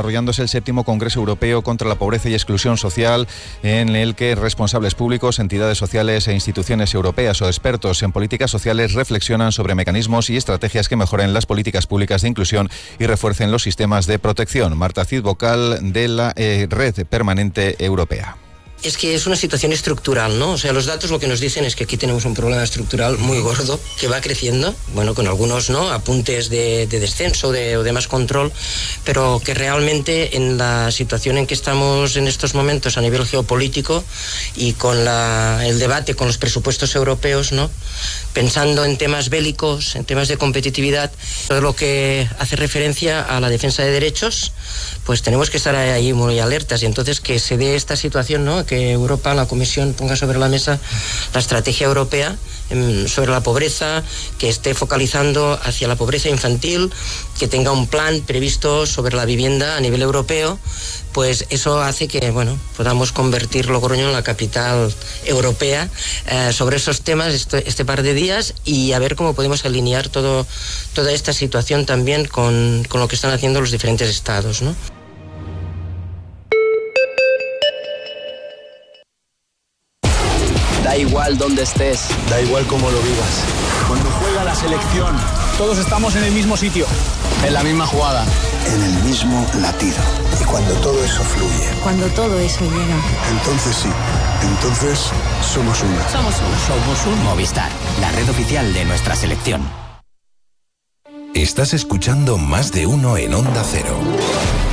desarrollándose el 7º Congreso Europeo contra la Pobreza y Exclusión Social, en el que responsables públicos, entidades sociales e instituciones europeas o expertos en políticas sociales reflexionan sobre mecanismos y estrategias que mejoren las políticas públicas de inclusión y refuercen los sistemas de protección. Marta Cid, vocal de la Red Permanente Europea. Es que es una situación estructural, ¿no? O sea, los datos lo que nos dicen es que aquí tenemos un problema estructural muy gordo que va creciendo, bueno, con algunos, ¿no?, apuntes de descenso o de más control, pero que realmente en la situación en que estamos en estos momentos a nivel geopolítico y con el debate con los presupuestos europeos, ¿no?, pensando en temas bélicos, en temas de competitividad, todo lo que hace referencia a la defensa de derechos, pues tenemos que estar ahí muy alertas. Y entonces que se dé esta situación, ¿no?, que Europa, la Comisión, ponga sobre la mesa la estrategia europea sobre la pobreza, que esté focalizando hacia la pobreza infantil, que tenga un plan previsto sobre la vivienda a nivel europeo, pues eso hace que, bueno, podamos convertir Logroño en la capital europea sobre esos temas este par de días, y a ver cómo podemos alinear toda esta situación también con lo que están haciendo los diferentes estados, ¿no? Da igual dónde estés, da igual cómo lo vivas. Cuando juega la selección, todos estamos en el mismo sitio, en la misma jugada, en el mismo latido. Y cuando todo eso fluye, cuando todo eso llega, entonces sí, entonces somos uno. Somos un Movistar, la red oficial de nuestra selección. Estás escuchando Más de Uno en Onda Cero.